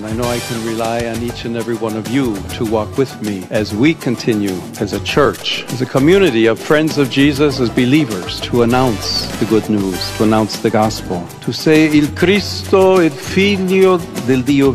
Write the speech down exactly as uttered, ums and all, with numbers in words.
And I know I can rely on each and every one of you to walk with me as we continue as a church, as a community of friends of Jesus, as believers, to announce the good news, to announce the gospel, to say, Il Cristo, il Figlio del Dio